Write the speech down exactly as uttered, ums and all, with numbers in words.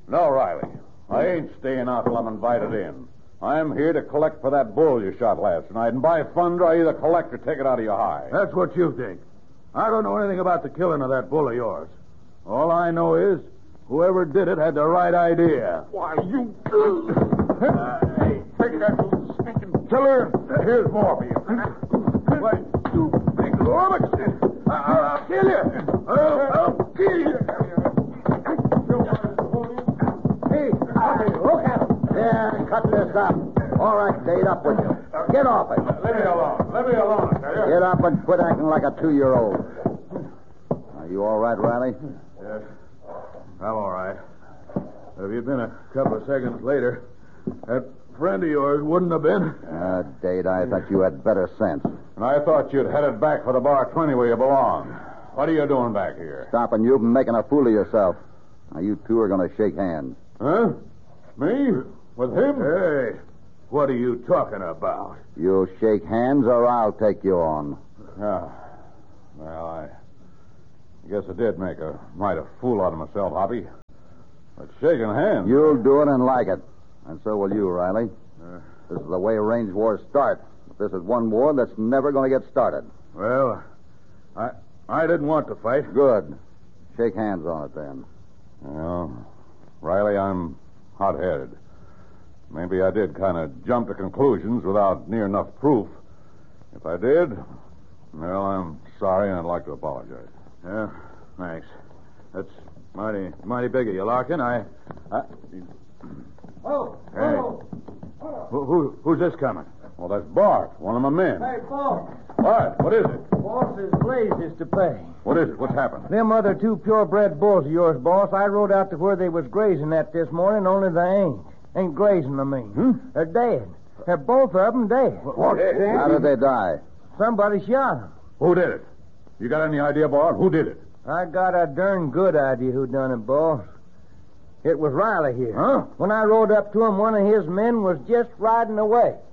No, Riley. I ain't staying out till I'm invited in. I'm here to collect for that bull you shot last night, and by thunder, I either collect or take it out of your hide. That's what you think. I don't know anything about the killing of that bull of yours. All I know is whoever did it had the right idea. Why, you... Hey, take that, you stinking killer. Here's more for you. Why, you big lummox. I'll, I'll kill you. I'll, I'll kill you. Hey, look at him. Yeah, cut this up. All right, Dade, up with you. Get off it. Let me alone. Let me alone, I tell you. Get up and quit acting like a two-year-old. Are you all right, Riley? Yes. I'm all right. If you'd been a couple of seconds later, that friend of yours wouldn't have been. Ah, uh, Dade, I thought you had better sense. And I thought you'd headed back for the bar twenty where you belong. What are you doing back here? Stopping you from making a fool of yourself. Now, you two are going to shake hands. Huh? Me? With him? Hey, what are you talking about? You'll shake hands or I'll take you on. Yeah. Well, I guess I did make a mighty fool out of myself, Hoppy. But shaking hands... You'll do it and like it. And so will you, Riley. Uh, this is the way range wars start. But this is one war that's never going to get started. Well, I I didn't want to fight. Good. Shake hands on it, then. Well, Riley, I'm hot-headed. Maybe I did kind of jump to conclusions without near enough proof. If I did, well, I'm sorry, and I'd like to apologize. Yeah, thanks. That's mighty, mighty big of you, Larkin. I, I... Oh, hey. oh, oh. Who, who, who's this coming? Well, that's Bart, one of my men. Hey, boss. What? What is it? Boss, his blaze is to pay. What is it? What's happened? Them other two purebred bulls of yours, boss, I rode out to where they was grazing at this morning, only they ain't. Ain't grazing, I mean. Hmm? They're dead. They're both of them dead. What? How did they die? Somebody shot them. Who did it? You got any idea, Bart? Who did it? I got a darn good idea who done it, boss. It was Riley here. Huh? When I rode up to him, one of his men was just riding away.